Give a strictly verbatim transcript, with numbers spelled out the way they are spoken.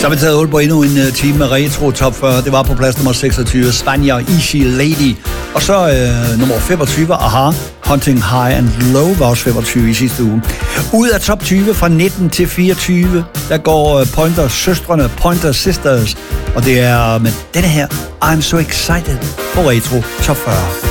Så har vi taget hul på endnu en uh, time med Retro Top fyrre. Det var på plads nummer seksogtyve, Spanier, Easy Lady. Og så uh, nummer femogtyve, Aha, Hunting High and Low, var også femogtyve i sidste uge. Ud af top tyve fra nitten til fireogtyve, der går uh, Pointer Søstrene, Pointer Sisters. Og det er med denne her, I'm So Excited på Retro Top fyrre.